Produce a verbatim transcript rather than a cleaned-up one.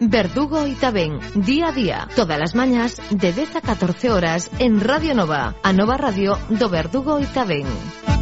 Verdugo Itaben, día a día, todas las mañas de dez a catorce horas en Radio Nova, a Nova Radio do Verdugo Itaben.